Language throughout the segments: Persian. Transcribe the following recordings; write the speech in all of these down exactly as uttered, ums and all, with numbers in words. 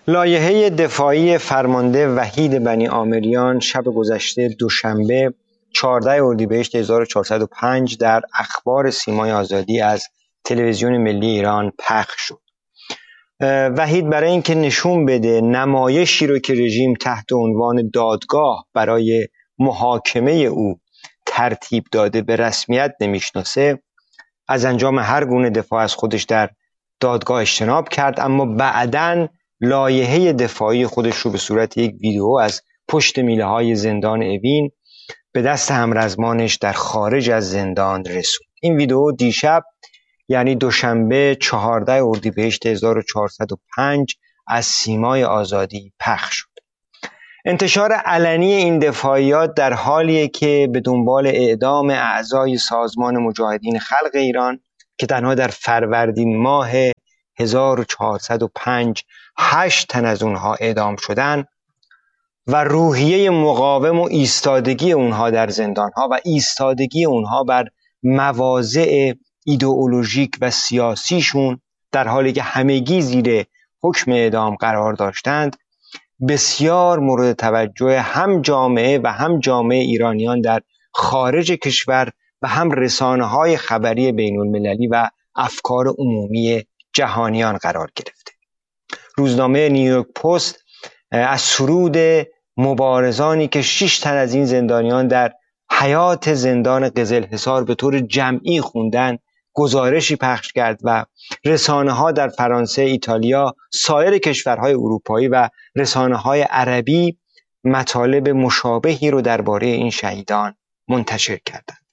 لایحه دفاعی فرمانده وحید بنی آمریان شب گذشته دوشنبه چهاردهم اردیبهشت هزار و چهارصد و پنج در اخبار سیمای آزادی از تلویزیون ملی ایران پخش شد. وحید برای اینکه نشون بده نمایشی رو که رژیم تحت عنوان دادگاه برای محاکمه او ترتیب داده به رسمیت نمیشناسه، از انجام هر گونه دفاع از خودش در دادگاه اجتناب کرد، اما بعداً لایحه دفاعی خودش رو به صورت یک ویدیو از پشت میله های زندان اوین به دست همرزمانش در خارج از زندان رسوند. این ویدیو دیشب یعنی دوشنبه چهاردهم اردیبهشت هزار و چهارصد و پنج از سیمای آزادی پخش شد. انتشار علنی این دفاعیات در حالیه که به دنبال اعدام اعضای سازمان مجاهدین خلق ایران که تنها در فروردین ماه هزار و چهارصد و پنج هشت تن از اونها اعدام شدن و روحیه مقاوم و ایستادگی اونها در زندانها و ایستادگی اونها بر مواضع ایدئولوژیک و سیاسیشون در حالی که همگی زیر حکم اعدام قرار داشتند، بسیار مورد توجه هم جامعه و هم جامعه ایرانیان در خارج کشور و هم رسانه‌های خبری بین المللی و افکار عمومی جهانیان قرار گرفته. روزنامه نیویورک پست از سرود مبارزانی که شش تن از این زندانیان در حیات زندان قزلحصار به طور جمعی خوندن گزارشی پخش کرد و رسانه‌ها در فرانسه، ایتالیا، سایر کشورهای اروپایی و رسانه‌های عربی مطالب مشابهی رو درباره این شهیدان منتشر کردند.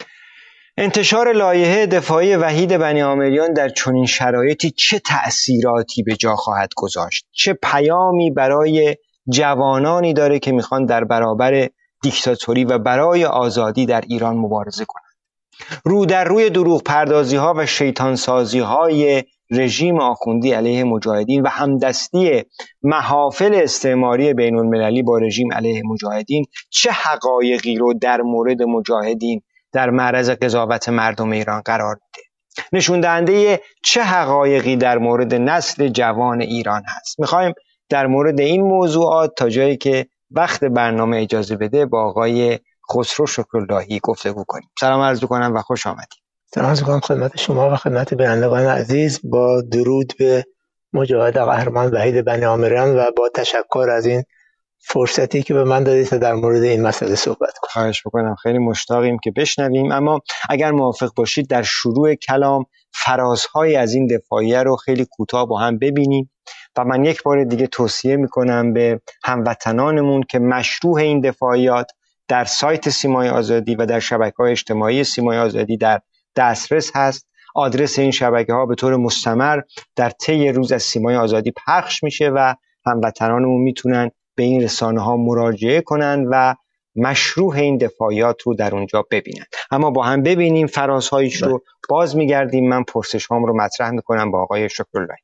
انتشار لایحه دفاعی وحید بنی آمریان در چنین شرایطی چه تأثیراتی به جا خواهد گذاشت؟ چه پیامی برای جوانانی داره که میخوان در برابر دیکتاتوری و برای آزادی در ایران مبارزه کنند؟ رو در روی دروغ پردازی ها و شیطان سازی های رژیم آخوندی علیه مجاهدین و همدستی محافل استعماری بین المللی با رژیم علیه مجاهدین چه حقایقی رو در مورد مجاهدین در معرض قضاوت مردم ایران قرار میده؟ نشون دهنده چه حقایقی در مورد نسل جوان ایران هست؟ میخوایم در مورد این موضوعات تا جایی که وقت برنامه اجازه بده با آقای خسرو شکراللهی گفتگو کنیم. سلام عرض کنم و خوش آمدید. سلام عرض کنم خدمت شما و خدمت بینندگان عزیز، با درود به مجاهد قهرمان وحید بنی آمریان و با تشکر از این فرصتی که به من دادید تا در مورد این مسئله صحبت کنم. خواهش بکنم، خیلی مشتاقیم که بشنویم، اما اگر موافق باشید در شروع کلام فرازهای از این دفاعیه رو خیلی کوتاه با هم ببینیم و من یک بار دیگه توصیه میکنم به هموطنانمون که مشروع این دفاعیات در سایت سیمای آزادی و در شبکه‌های اجتماعی سیمای آزادی در دسترس هست. آدرس این شبکه‌ها به طور مستمر در طی روز از سیمای آزادی پخش میشه و هموطنانمون میتونن به این رسانه‌ها مراجعه کنن و مشروع این دفاعیات رو در اونجا ببینن. اما با هم ببینیم فرازهایش رو، باز میگردیم. من پرسش‌هام رو مطرح میکنم با آقای شکراللهی.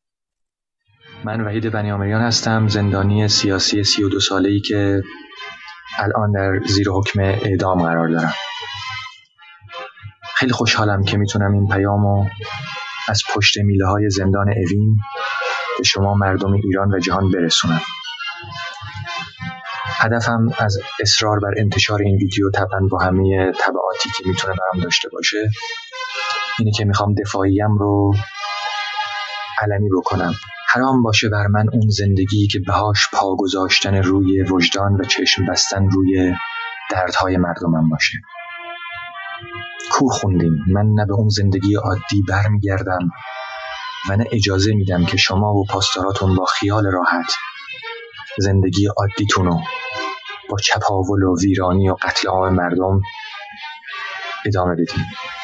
من وحید بنی آمریان هستم، زندانی سیاسی سی و دو ساله‌ای که الان در زیر حکم اعدام قرار دارم. خیلی خوشحالم که میتونم این پیامو از پشت میله های زندان اوین به شما مردم ایران و جهان برسونم. هدفم از اصرار بر انتشار این ویدیو طبعا با همه تبعاتی که میتونه برام داشته باشه اینه که میخوام دفاعیم رو علنی بکنم. حرام باشه بر من اون زندگی که بهاش پا گذاشتن روی وجدان و چشم بستن روی دردهای مردمم باشه. کور خوندیم. من نه به اون زندگی عادی برمیگردم و نه اجازه میدم که شما و پاسداراتون با خیال راحت زندگی عادیتونو با چپاول و ویرانی و قتل عام مردم ادامه بدیم.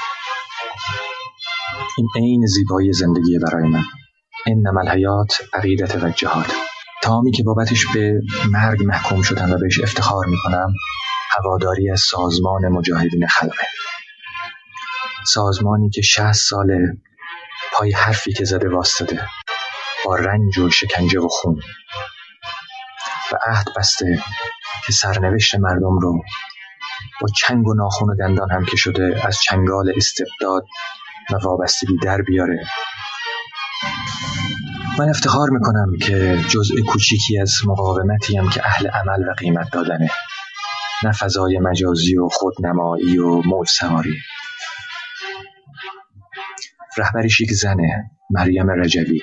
این عین زیبایی زندگی برای من. انما الحیات عقیدت و جهاد. تمامی که بابتش به مرگ محکوم شدن و بهش افتخار میکنم هواداری از سازمان مجاهدین خلقه. سازمانی که شصت ساله پای حرفی که زده واسطه، با رنج و شکنجه و خون و عهد بسته که سرنوشت مردم رو با چنگ و ناخن و دندان هم که شده از چنگال استبداد و وابستگی در بیاره من افتخار میکنم که جزء کوچیکی از مقاومتیم که اهل عمل و قیمت دادنه، نه فضای مجازی و خودنمایی و موج سواری. رهبریش یک زنه، مریم رجوی،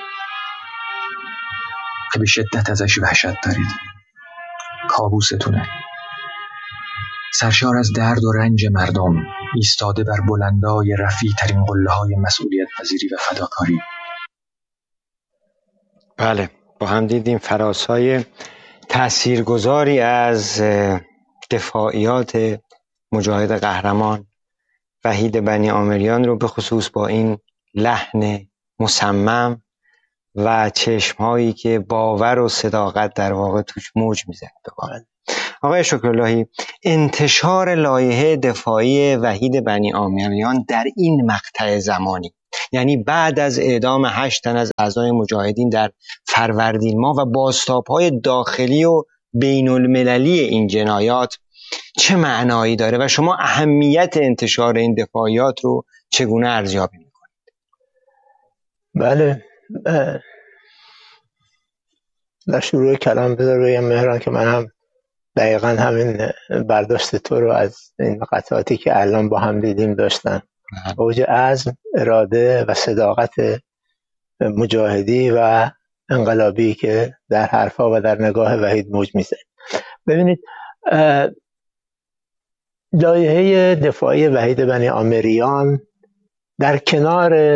که به شدت ازش وحشت دارید. کابوستونه. سرشار از درد و رنج مردم، ایستاده بر بلندای رفیع ترین قله‌های مسئولیت پذیری و فداکاری. بله، با هم دیدیم فراسای تاثیرگذاری از دفاعیات مجاهد قهرمان وحید بنی آمریان رو به خصوص با این لحن مصمم و چشمهایی که باور و صداقت در واقع توش موج میزنه. آقای شکراللهی، انتشار لایحه دفاعی وحید بنی آمریان در این مقطع زمانی، یعنی بعد از اعدام هشت تن از اعضای مجاهدین در فروردین ماه و بازتاب‌های داخلی و بین المللی این جنایات، چه معنایی داره و شما اهمیت انتشار این دفاعیات رو چگونه ارزیابی میکنید؟ بله، در شروع کلام بذار بگم مهران که من هم دقیقا همین برداشت تو رو از این قطعاتی که الان با هم دیدیم داشتن. اوج عزم، اراده و صداقت مجاهدی و انقلابی که در حرفا و در نگاه وحید موج میزد. ببینید، لایحه دفاعی وحید بنی آمریان در کنار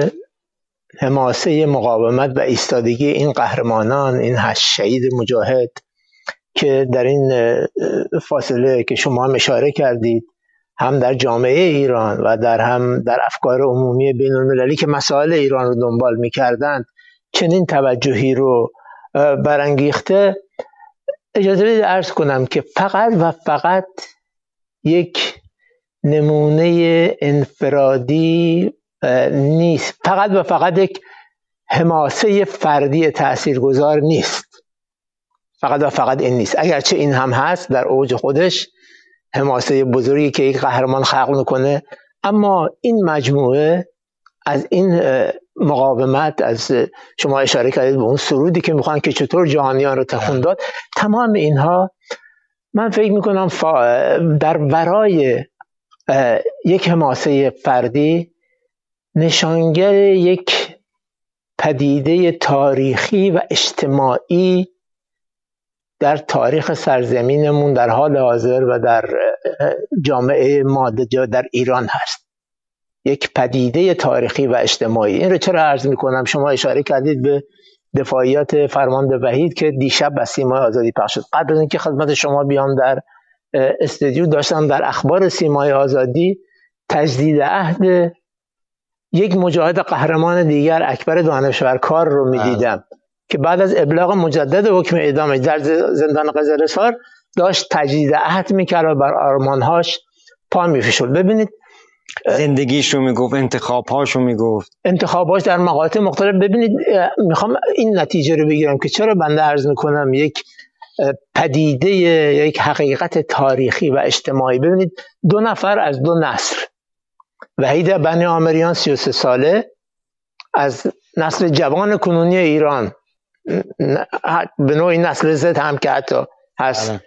حماسه مقاومت و ایستادگی این قهرمانان، این هشت شهید مجاهد که در این فاصله که شما هم اشاره کردید، هم در جامعه ایران و در هم در افکار عمومی بین المللی که مسائل ایران رو دنبال می‌کردند چنین توجهی رو برانگیخته، اجازه بدید عرض کنم که فقط و فقط یک نمونه انفرادی نیست، فقط و فقط یک حماسه فردی تاثیرگذار نیست، فقط و فقط این نیست، اگرچه این هم هست در اوج خودش، حماسه بزرگی که یک قهرمان خلق میکنه، اما این مجموعه از این مقاومت، از شما اشاره کردید به اون سرودی که میخوان که چطور جهانیان رو تکون داد، تمام اینها من فکر میکنم در ورای یک حماسه فردی نشانگر یک پدیده تاریخی و اجتماعی در تاریخ سرزمینمون در حال حاضر و در جامعه ما در ایران هست. یک پدیده تاریخی و اجتماعی. این رو چرا عرض میکنم؟ شما اشاره کردید به دفاعیات فرمانده وحید که دیشب به سیمای آزادی پخش شد. قبل از اینکه خدمت شما بیام در استودیو داشتم در اخبار سیمای آزادی تجدید عهد یک مجاهد قهرمان دیگر، اکبر دانشورکار رو میدیدم که بعد از ابلاغ مجدد حکم اعدامش در زندان قزل‌حصار داشت تجدید عهد میکرد و بر آرمانهاش پا میفشرد. ببینید زندگیش رو میگفت، انتخابهاش رو میگفت، انتخابهاش در مقاطع مختلف. ببینید، میخوام این نتیجه رو بگیرم که چرا بنده عرض میکنم یک پدیده، یک حقیقت تاریخی و اجتماعی. ببینید، دو نفر از دو نسل، وحید بنی آمریان سی و سه ساله از نسل جوان کنونی ایران، به نوعی نسل زد هم که حتی هست،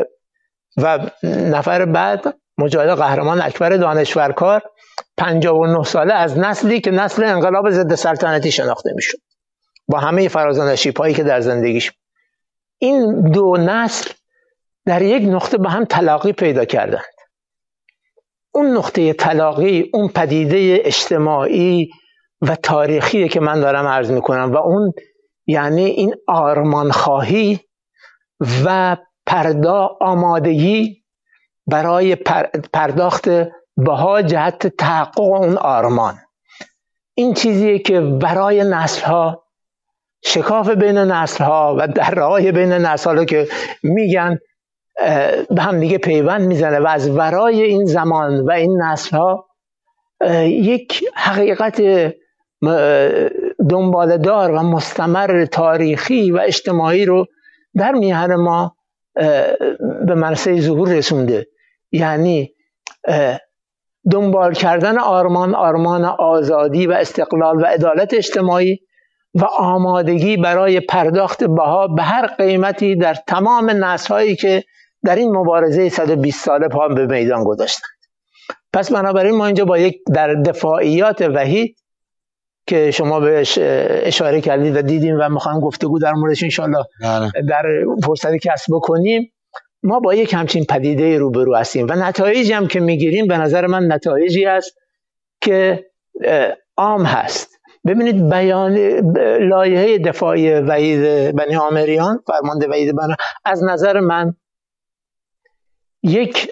و نفر بعد مجاهد قهرمان اکبر دانشورکار پنجاه و نه ساله از نسلی که نسل انقلاب ضد سلطنتی شناخته میشد با همه فراز و نشیب‌هایی که در زندگیش. این دو نسل در یک نقطه به هم تلاقی پیدا کردند. اون نقطه تلاقی، اون پدیده اجتماعی و تاریخی که من دارم عرض میکنم و اون یعنی این آرمانخواهی و پردا آمادگی برای پرداخت بها جهت تحقق اون آرمان. این چیزیه که برای نسل‌ها، شکاف بین نسل‌ها و درهای بین نسل‌ها که میگن به هم دیگه پیوند میزنه و از ورای این زمان و این نسل‌ها یک حقیقت دنباله‌دار و مستمر تاریخی و اجتماعی رو در میهن ما به منصه ظهور رسونده. یعنی دنبال کردن آرمان، آرمان آزادی و استقلال و عدالت اجتماعی و آمادگی برای پرداخت بها به هر قیمتی در تمام نسل‌هایی که در این مبارزه صد و بیست ساله پا به میدان گذاشتند. پس بنابراین ما اینجا با یک در دفاعیات وحید که شما بهش اشاره کردید و دیدیم و میخوایم گفتگو در موردش انشالله در فرصتی کسب بکنیم، ما با یک همچین پدیده روبرو هستیم و نتایجی هم که میگیریم به نظر من نتایجی است که عام هست. ببینید بیان لایحه دفاعی وحید بنی آمریان، فرمانده وحید بنی، از نظر من یک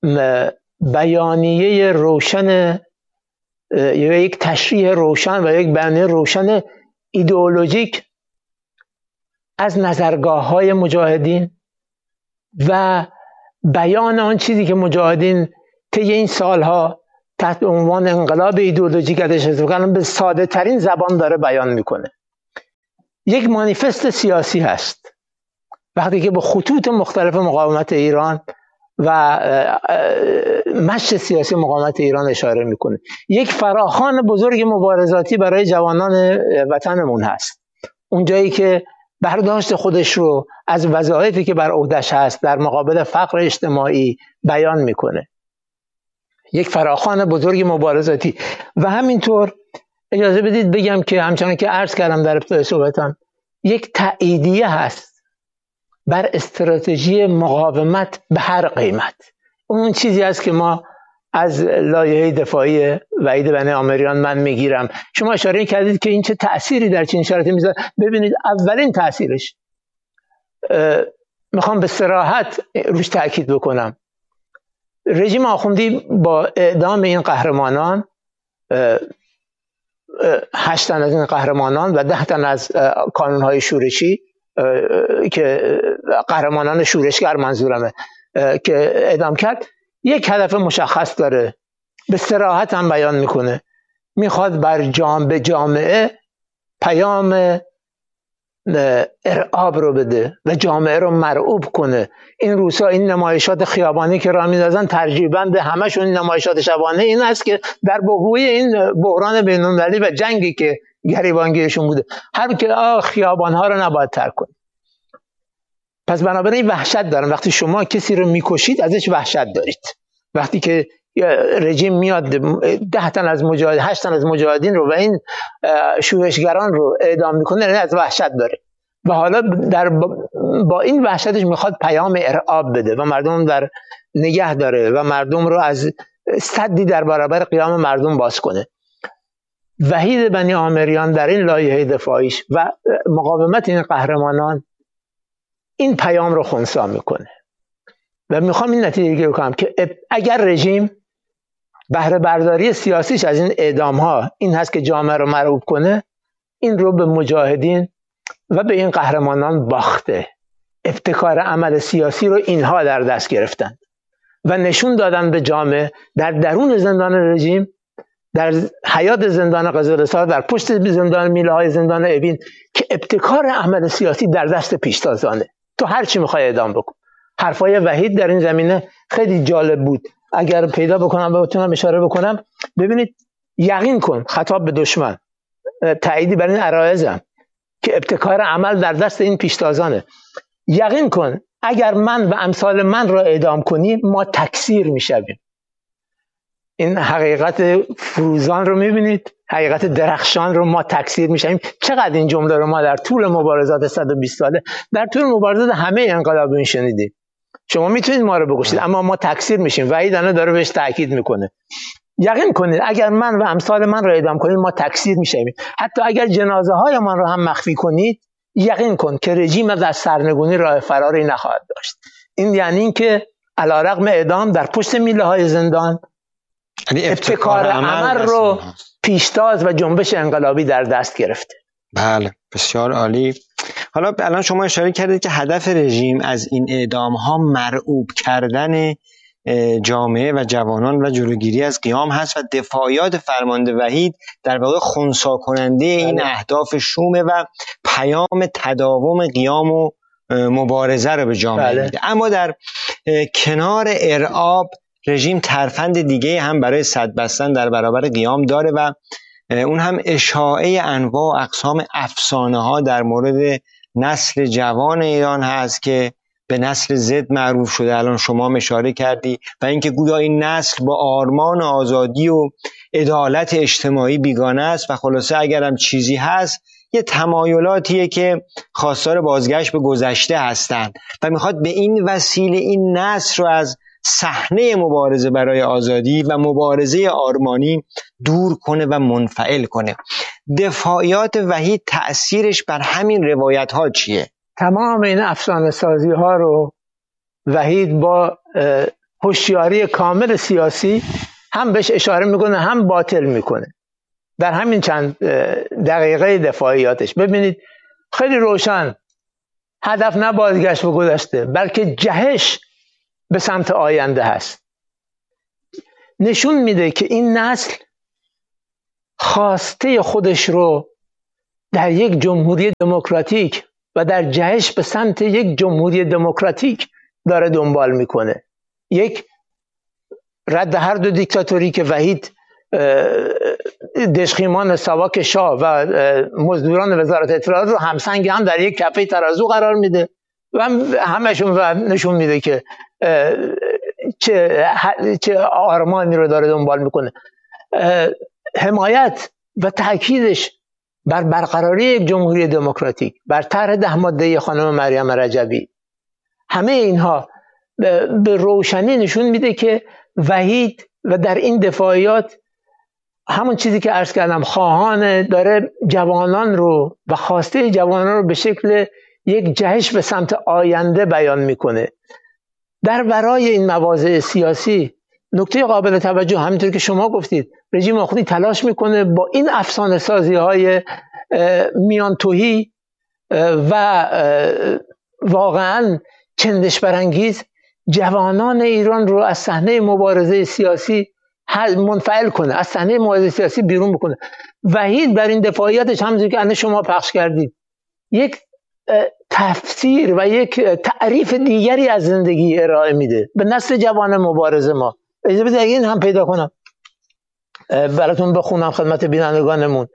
بیانیه روشن یا یک تشریح روشن و یک بیانیه روشن ایدئولوژیک از نظرگاه‌های مجاهدین و بیان آن چیزی که مجاهدین طی این سالها تحت عنوان انقلاب ایدئولوژیک ازش استفاده کردن به ساده ترین زبان داره بیان میکنه. یک مانیفست سیاسی هست. وقتی که به خطوط مختلف مقاومت ایران و مشی سیاسی مقاومت ایران اشاره میکنه، یک فراخوان بزرگ مبارزاتی برای جوانان وطنمون هست، اونجایی که برداشت خودش رو از وظایفی که بر عهده‌اش هست در مقابل فقر اجتماعی بیان میکنه، یک فراخوان بزرگ مبارزاتی. و همینطور اجازه بدید بگم که همچنان که عرض کردم در ابتدای صحبتم، یک تأییدیه هست بر استراتژی مقاومت به هر قیمت. اون چیزی است که ما از لایحه دفاعی وحید بنی آمریان من میگیرم. شما اشاره کردید که این چه تأثیری در چین شرایطی میذاره. ببینید اولین تأثیرش، میخوام به صراحت روش تأکید بکنم، رژیم آخوندی با اعدام این قهرمانان، هشت تن از این قهرمانان و ده تن از کانونهای شورشی که قهرمانان شورشگر منظورمه که اعدام کرد، یک هدف مشخص داره، به صراحت هم بیان میکنه، میخواد بر جام به جامعه پیام ارعاب رو بده و جامعه رو مرعوب کنه. این روزها این نمایشات خیابانی که راه میندازن ترجیباً همشون نمایشات شبانه این است که در بحوی این بحران بین‌المللی و جنگی که گریبانگیرشون بوده، هر که خیابانها رو نباید ترک کنه. پس بنابراین وحشت دارن. وقتی شما کسی رو میکشید ازش وحشت دارید. وقتی که رژیم میاد ده تن از مجاهد هشت تن از مجاهدین رو و این شورشگران رو اعدام میکنه، یعنی از وحشت داره و حالا در با این وحشتش میخواد پیام ارعاب بده و مردم در نگه داره و مردم رو از سدی در برابر قیام مردم باز کنه. وحید بنی آمریان در این لایحه دفاعیش و مقاومت این قهرمانان این پیام رو خنثی میکنه و میخوام این نتیجه گیری کنم که اگر رژیم بهره برداری سیاسیش از این اعدام ها این هست که جامعه رو مرعوب کنه، این رو به مجاهدین و به این قهرمانان باخته. ابتکار عمل سیاسی رو اینها در دست گرفتند و نشون دادن به جامعه در درون زندان رژیم، در حیات زندان قزلستان، در پشت زندان میله های زندان اوین، که ابتکار عمل سیاسی در دست پیشتازانه. تو هر چی میخوای اعدام بکن. حرفای وحید در این زمینه خیلی جالب بود. اگر پیدا بکنم و بتونم اشاره بکنم، ببینید یقین کن، خطاب به دشمن، تأییدی بر این عرایزم که ابتکار عمل در دست این پیشتازانه، یقین کن اگر من و امثال من را اعدام کنی ما تکثیر میشویم. این حقیقت فروزان رو میبینید، حقیقت درخشان رو، ما تکثیر میشیم. چقدر این جمله رو ما در طول مبارزات صد و بیست ساله، در طول مبارزات همه انقلابیون شنیدیم. شما میتونید ما رو بکشید اما ما تکثیر میشیم. وحید الان داره بهش تاکید میکنه. یقین کنید اگر من و امثال من رو اعدام کنید ما تکثیر میشیم. حتی اگر جنازه های من رو هم مخفی کنید، یقین کن که رژیم از سرنگونی راه فراری نخواهد داشت. این یعنی این که علیرغم اعدام در پشت میله های زندان ابتکار عمل رو پیشتاز و جنبش انقلابی در دست گرفته. بله، بسیار عالی. حالا الان شما اشاره کردید که هدف رژیم از این اعدام ها مرعوب کردن جامعه و جوانان و جلوگیری از قیام هست و دفاعیات فرمانده وحید در واقع خنثی کننده این اهداف شومه و پیام تداوم قیام و مبارزه رو به جامعه میده. اما در کنار ارعاب رژیم ترفند دیگه هم برای سد بستن در برابر قیام داره و اون هم اشاعه انواع و اقسام افسانه ها در مورد نسل جوان ایران هست که به نسل زد معروف شده، الان شما اشاره کردی، و اینکه گویا این نسل با آرمان آزادی و عدالت اجتماعی بیگانه است و خلاصه اگرم چیزی هست یه تمایلاتیه که خواستار بازگشت به گذشته هستند و میخواد به این وسیله این نسل رو از صحنه مبارزه برای آزادی و مبارزه آرمانی دور کنه و منفعل کنه. دفاعیات وحید تأثیرش بر همین روایت ها چیه؟ تمام این افسانه سازی ها رو وحید با هوشیاری کامل سیاسی هم بهش اشاره میکنه هم باطل میکنه در همین چند دقیقه دفاعیاتش. ببینید خیلی روشن هدف نه بازگشت به گذشته بلکه جهش به سمت آینده هست. نشون میده که این نسل خواسته خودش رو در یک جمهوری دموکراتیک و در جهش به سمت یک جمهوری دموکراتیک داره دنبال میکنه. یک رد هر دو دیکتاتوری که وحید دشخیمان ساواک شاه و مزدوران وزارت اطلاعات رو همسنگ هم در یک کفه ترازو قرار میده و همشون نشون میده که چه چه آرمانی رو داره دنبال میکنه. حمایت و تاکیدش بر برقراری یک جمهوری دموکراتیک، بر طرح ده ماده خانم مریم رجبی، همه اینها به روشنی نشون میده که وحید و در این دفاعیات همون چیزی که عرض کردم خواهان داره جوانان رو و خواسته جوانان رو به شکل یک جهش به سمت آینده بیان میکنه. در برای این مواضع سیاسی نکته قابل توجه همینطور که شما گفتید رژیم آخوندی تلاش میکنه با این افسانه سازی های میان توهی و واقعا چندش برانگیز جوانان ایران رو از صحنه مبارزه سیاسی منفعل کنه، از صحنه مبارزه سیاسی بیرون بکنه. وحید در این دفاعیاتش همونجوری که الان شما پخش کردید یک تفسیر و یک تعریف دیگری از زندگی ارائه میده به نسل جوان مبارز ما. اجازه بدید این هم پیدا کنم براتون بخونم خدمت بینندگانمون.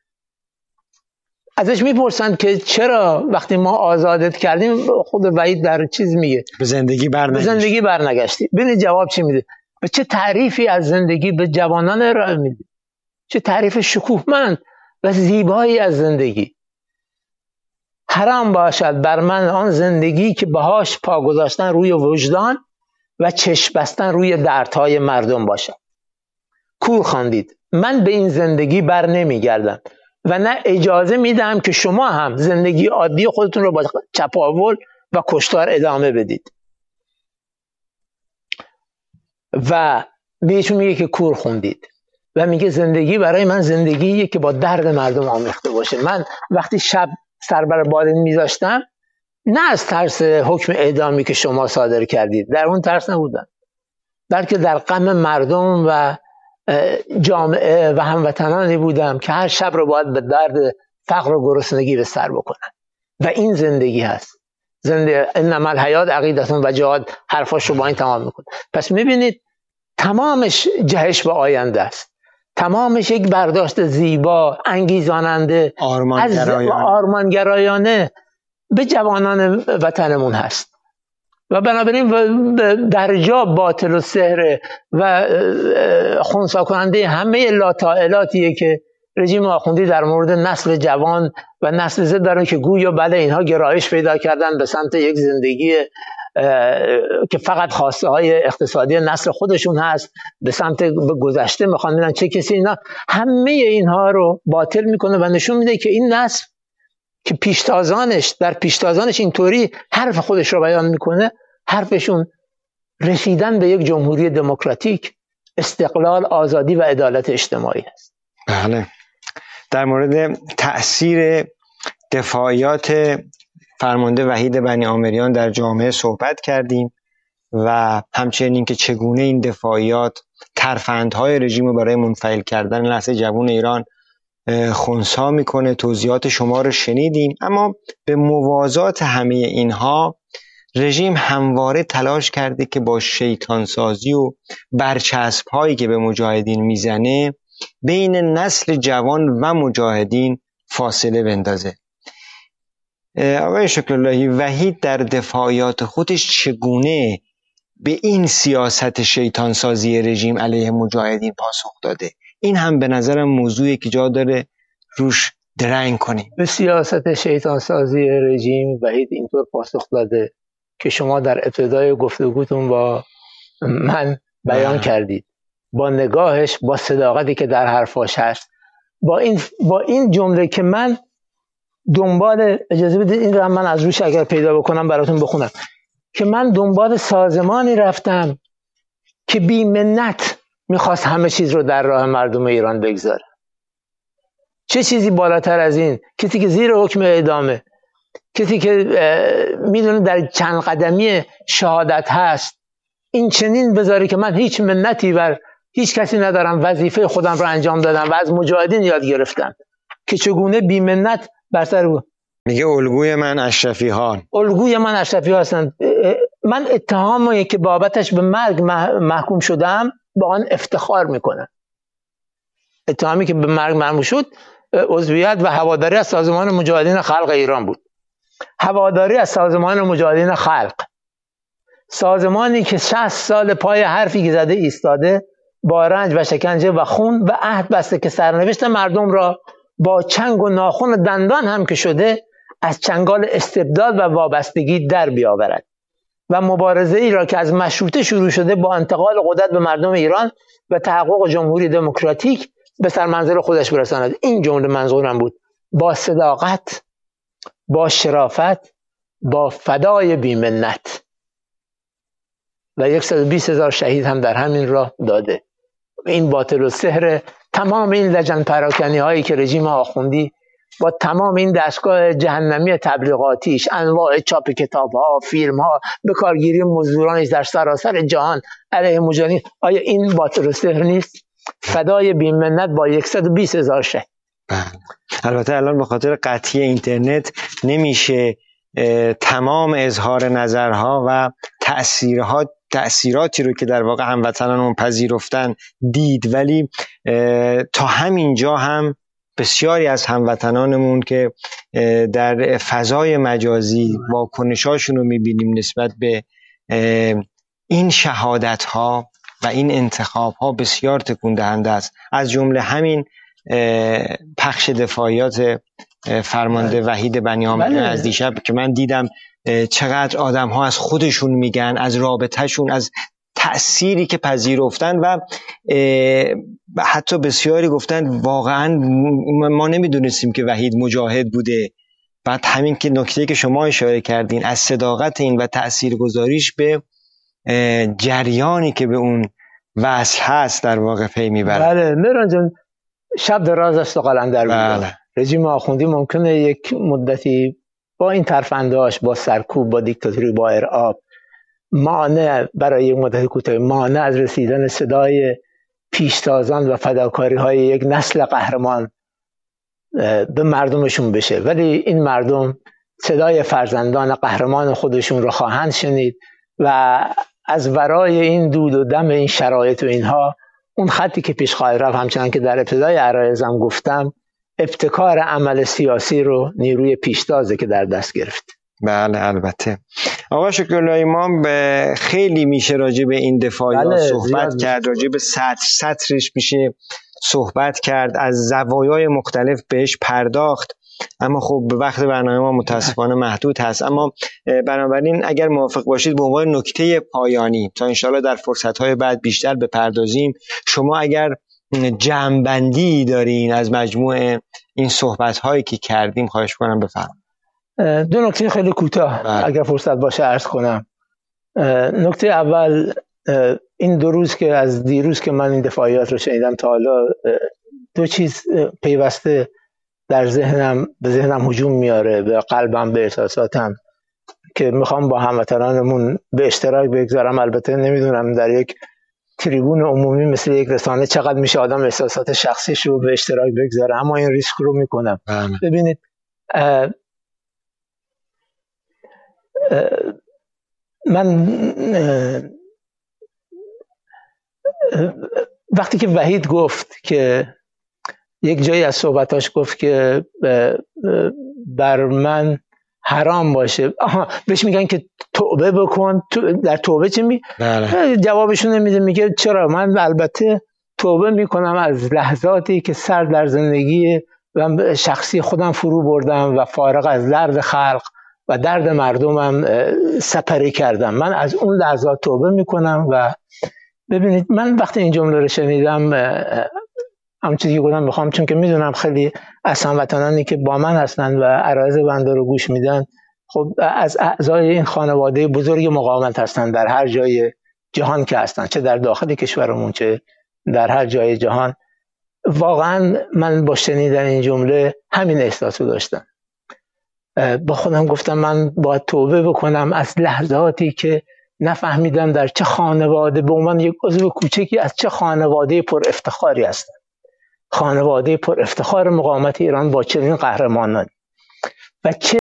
ازش میپرسند که چرا وقتی ما آزادت کردیم، خود وحید در چیز میگه به زندگی برنگشتی. به زندگی برنگشتی. ببینید جواب چی میده، به چه تعریفی از زندگی به جوانان ارائه میده، چه تعریف شکوهمند و زیبایی از زندگی. حرام باشد بر من آن زندگی که بهاش پا گذاشتن روی وجدان و چشم بستن روی دردهای مردم باشد. کور خواندید، من به این زندگی بر نمیگردم و نه اجازه میدم که شما هم زندگی عادی خودتون رو با چپاول و کشتار ادامه بدید. و بهشون میگه که کور خوندید و میگه زندگی برای من زندگیه که با درد مردم آمیخته باشه. من وقتی شب سر بر بالین میذاشتم نه از ترس حکم اعدامی که شما صادر کردید، در اون ترس نبودم، بلکه در غم مردم و جامعه و هموطنانی بودم که هر شب رو باید به درد فقر و گرسنگی به سر بکنن. و این زندگی هست. زنده انما الحیات عقیدتون و جهاد، حرفاش رو با این تمام میکنه. پس میبینید تمامش جهش به آینده است، تمامش یک برداشت زیبا، انگیزاننده، آرمانگرایانه آرمانگرایانه به جوانان وطنمون هست. و بنابراین در جا باطل و سحر و خنثی کننده همه لاطائلاتیه که رژیم آخوندی در مورد نسل جوان و نسل زد دارن که گویا بله اینها گرایش پیدا کردن به سمت یک زندگی که فقط خواسته های اقتصادی نسل خودشون هست، به سمت به گذشته میخوان ببینن چه کسی. اینا همه اینها رو باطل میکنه و نشون میده که این نسل که پیشتازانش در پیشتازانش اینطوری حرف خودش رو بیان میکنه، حرفشون رسیدن به یک جمهوری دموکراتیک، استقلال، آزادی و عدالت اجتماعی است. بله. در مورد تأثیر دفاعیات فرمانده وحید بنی آمریان در جامعه صحبت کردیم و همچنین که چگونه این دفاعیات ترفندهای رژیم رو برای منفعل کردن نسل جوان ایران خنثی میکنه. توضیحات شما رو شنیدیم. اما به موازات همه اینها رژیم همواره تلاش کرده که با شیطان سازی و برچسب هایی که به مجاهدین میزنه بین نسل جوان و مجاهدین فاصله بندازه. آقای شکراللهی، وحید در دفاعیات خودش چگونه به این سیاست شیطان سازی رژیم علیه مجاهدین پاسخ داده؟ این هم به نظرم موضوعی که جا داره روش درنگ کنیم. به سیاست شیطان سازی رژیم وحید اینطور پاسخ داده که شما در ابتدای گفتگوتون با من بیان آه. کردید، با نگاهش، با صداقتی که در حرفاش هست، با این با این جمله که من دنبال، اجازه بدید این رو هم من از روش اگر پیدا بکنم براتون بخونم، که من دنبال سازمانی رفتم که بی منت میخواست همه چیز رو در راه مردم ایران بگذاره. چه چیزی بالاتر از این؟ کسی که زیر حکم اعدامه، کسی که میدونه در چند قدمی شهادت هست، این چنین بذاره که من هیچ منتی بر هیچ کسی ندارم، وظیفه خودم رو انجام دادم و از مجاهدین یاد گرفتم که چگونه بی منت بر سر بود. میگه الگوی من اشرفی ها الگوی من اشرفی ها هستند. من اتهامی که بابتش به مرگ محکوم شدم با آن افتخار میکنم. اتهامی که به مرگ محکوم شد عضویت و هواداری از سازمان مجاهدین خلق ایران بود. هواداری از سازمان مجاهدین خلق، سازمانی که شصت سال پای حرفی که زده ایستاده، با رنج و شکنجه و خون و عهد بسته که سرنوشت مردم را با چنگ و ناخن دندان هم که شده از چنگال استبداد و وابستگی در بیاورد و مبارزه ای را که از مشروطه شروع شده با انتقال قدرت به مردم ایران و تحقق جمهوری دموکراتیک به سرمنزل خودش برساند. این جمله منظورم بود. با صداقت، با شرافت، با فدای بی‌منت، و صد و بیست هزار شهید هم در همین راه داده. این باطل و سحر تمام این لجن پراکنی هایی که رژیم آخوندی با تمام این دستگاه جهنمی تبلیغاتیش، انواع چاپ کتاب ها، فیلم ها، به کارگیری مزدورانش در سراسر جهان علیه مجاهدین، آیا این باطل و سحر نیست؟ فدای بی‌منت با صد و بیست هزار شهید. البته الان به خاطر قطعی اینترنت نمیشه تمام اظهار نظرها و تأثیرات تأثیراتی رو که در واقع هموطنانمون پذیرفتن دید، ولی تا همین جا هم بسیاری از هموطنانمون که در فضای مجازی واکنشاشون رو میبینیم نسبت به این شهادت‌ها و این انتخاب‌ها بسیار تکون دهنده است. از جمله همین پخش دفاعیات فرمانده وحید بنی آمریان از دیشب که من دیدم چقدر آدم ها از خودشون میگن، از رابطهشون، از تأثیری که پذیرفتن و حتی بسیاری گفتن واقعا ما نمیدونستیم که وحید مجاهد بوده. بعد همین که نکته که شما اشاره کردین از صداقت این و تأثیرگذاریش به جریانی که به اون وصل هست در واقع پی میبره. بله مهران جان، شب دراز است و قلندر بیدار. رژیم آخوندی ممکنه یک مدتی با این ترفندهاش، با سرکوب، با دیکتاتوری، با ارعاب، مانع برای یک مدت کوتاه مانع از رسیدن صدای پیشتازان و فداکاری های یک نسل قهرمان به مردمشون بشه، ولی این مردم صدای فرزندان قهرمان خودشون رو خواهند شنید و از ورای این دود و دم این شرایط و اینها اون خطی که پیش خواهد رفت، همچنان که در ابتدای عرایزم گفتم، ابتکار عمل سیاسی رو نیروی پیشتازه که در دست گرفت. بله البته. آقا شکراللهی، ما به خیلی میشه راجع به این دفاعیات بله، صحبت کرد، راجع به سطر سطرش میشه صحبت کرد، از زوایای مختلف بهش پرداخت، اما خب وقت برنامه ما متاسفانه محدود هست. اما بنابراین اگر موافق باشید به عنوان نکته پایانی تا انشاءالله در فرصت‌های بعد بیشتر بپردازیم، شما اگر جمع‌بندی دارین از مجموع این صحبت‌هایی که کردیم خواهش کنم بفرمایید. دو نکته خیلی کوتاه اگر فرصت باشه عرض کنم. نکته اول، این دو روز که از دیروز که من این دفاعیات رو شنیدم تا حالا دو چیز پیوسته در ذهنم به ذهنم هجوم میاره، به قلبم، به احساساتم، که میخوام با هموطنانمون به اشتراک بگذارم. البته نمیدونم در یک تریبون عمومی مثل یک رسانه چقدر میشه آدم احساسات شخصیش رو به اشتراک بگذاره، اما این ریسک رو میکنم. ببینید اه اه من اه اه وقتی که وحید گفت که یک جایی از صحبتاش گفت که بر من حرام باشه. آها بهش میگن که توبه بکن. در توبه چی می؟ بله. جوابشون نمیده، میگه چرا؟ من البته توبه میکنم از لحظاتی که سر در زندگی و شخصی خودم فرو بردم و فارغ از درد خلق و درد مردمم سپری کردم. من از اون لحظات توبه میکنم. و ببینید من وقتی این جمله رو شنیدم، همون چیزی که گفتم میخوام، چون که میدونم خیلی از هموطنانی که با من هستن و عرایض بنده رو گوش میدن، خب از اعضای این خانواده بزرگ مقاومت هستن در هر جای جهان که هستن، چه در داخل کشورمون چه در هر جای جهان. واقعا من با شنیدن این جمله همین احساس رو داشتم. با خودم گفتم من باید توبه بکنم از لحظاتی که نفهمیدم در چه خانواده، به عنوان یک عضو کوچکی از چه خانواده پر افتخاری هستم. خانواده پر افتخار مقاومت ایران با چنین قهرمانانی. و چه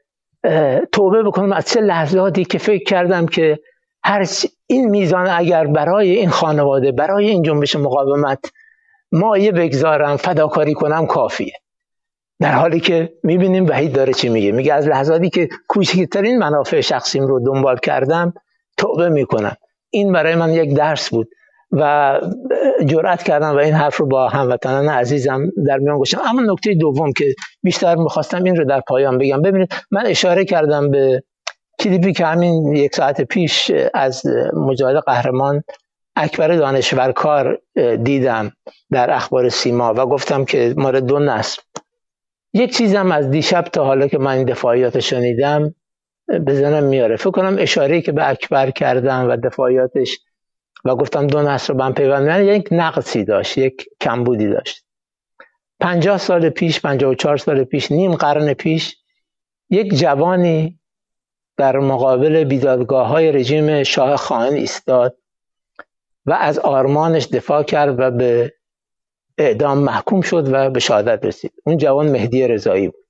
توبه بکنم از چه لحظاتی که فکر کردم که هر این میزان اگر برای این خانواده، برای این جنبش مقاومت مایه بگذارم، فداکاری کنم، کافیه. در حالی که میبینیم وحید داره چی میگه. میگه از لحظاتی که کوچکترین منافع شخصیم رو دنبال کردم توبه میکنم. این برای من یک درس بود و جرأت کردم و این حرف رو با هموطنان عزیزم در میان گذاشتم. اما نکته دوم که بیشتر میخواستم این رو در پایان بگم، ببینید من اشاره کردم به کلیپی که همین یک ساعت پیش از مجاهد قهرمان اکبر دانشورکار دیدم در اخبار سیما و گفتم که مال دو نسل. یک چیزم از دیشب تا حالا که من این دفاعیات شنیدم به ذهنم میاره. فکر کنم اشاره‌ای که به اکبر کردم و دفاعیاتش و گفتم دو نسل رو به هم پیوند می‌کنن، یک نقصی داشت، یک کمبودی داشت. پنجاه سال پیش، پنجاه و چهار سال پیش، نیم قرن پیش، یک جوانی در مقابل بیدادگاه‌های رژیم شاه خائن ایستاد و از آرمانش دفاع کرد و به اعدام محکوم شد و به شهادت رسید. اون جوان مهدی رضایی بود.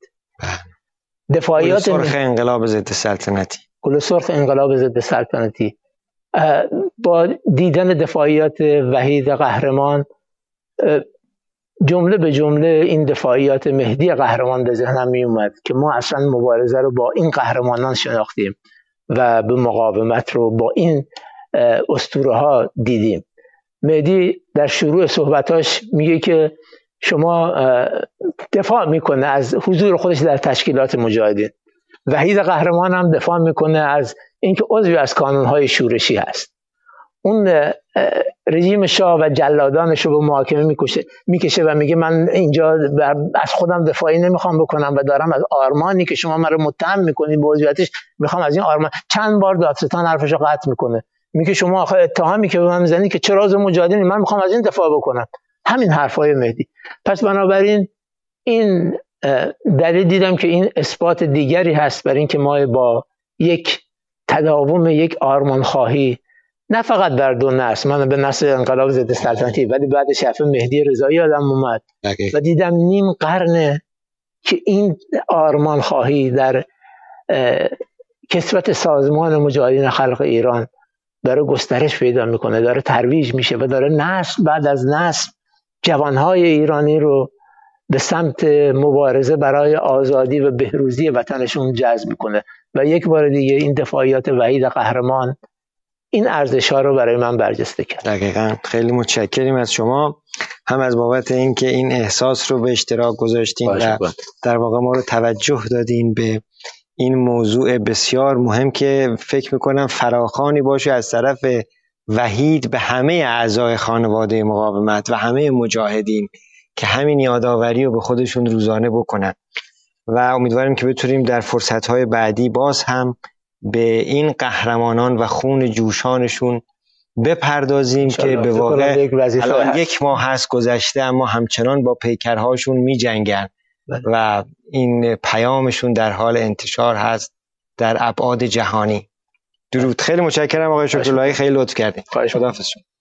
دفاعیات گل سرخ انقلاب ضد سلطنتی. گل سرخ انقلاب ضد سلطنتی. با دیدن دفاعیات وحید قهرمان، جمله به جمله این دفاعیات مهدی قهرمان به ذهنم می اومد که ما اصلا مبارزه رو با این قهرمانان شناختیم و به مقاومت رو با این اسطوره ها دیدیم. مهدی در شروع صحبتاش میگه که شما دفاع میکنه از حضور خودش در تشکیلات مجاهدین. وحید قهرمان هم دفاع میکنه از اینکه عضوی از کانونهای شورشی هست. اون رژیم شاه و جلادانش رو به محاکمه میکشه میکشه و میگه من اینجا از خودم دفاعی نمیخوام بکنم و دارم از آرمانی که شما من رو متهم میکنید به عضویتش میخوام از این آرمان. چند بار دادستان حرفشو قطع میکنه، میگه شما آخه اتهامی که به من میزنید که چرا عضو مجاهدین، من میخوام از این دفاع بکنم. همین حرفای مهدی. پس بنابراین این دلیل دیدم که این اثبات دیگری هست بر این که ما با یک تداوم یک آرمان خواهی، نه فقط در دو نسل، من به نسل انقلاب ضد سلطنتی ولی بعد شفه مهدی رضایی آدم اومد و دیدم نیم قرن که این آرمان خواهی در کسوت سازمان مجاهدین خلق ایران داره گسترش پیدا میکنه، داره ترویج میشه و داره نسل بعد از نسل جوانهای ایرانی رو به سمت مبارزه برای آزادی و بهروزی وطنشون جذب میکنه. و یک بار دیگه این دفاعیات وحید قهرمان این ارزش‌ها رو برای من برجسته کرد. دقیقاً. خیلی متشکریم از شما، هم از بابت اینکه این احساس رو به اشتراک گذاشتین و در واقع ما رو توجه دادین به این موضوع بسیار مهم که فکر میکنم فراخوانی باشه از طرف وحید به همه اعضای خانواده مقاومت و همه مجاهدین که همین یادآوری رو به خودشون روزانه بکنن و امیدواریم که بتونیم در فرصت‌های بعدی باز هم به این قهرمانان و خون جوشانشون بپردازیم که به واقع الان یک ماه هست گذشته اما همچنان با پیکرهاشون می جنگن و این پیامشون در حال انتشار هست در ابعاد جهانی. درود. خیلی متشکرم آقای شکراللهی، خیلی لطف کردین. خداحافظ.